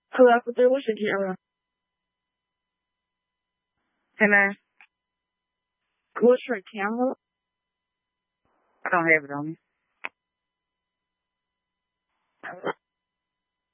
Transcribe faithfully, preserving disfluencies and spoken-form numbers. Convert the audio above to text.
Hello, what's your camera? Hello? What's your camera? I don't have it on me.